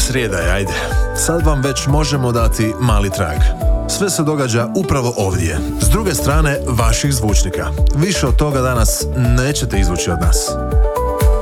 srijeda je, ajde. Sad vam već možemo dati mali trag. Sve se događa upravo ovdje, s druge strane vaših zvučnika. Više od toga danas nećete izvući od nas.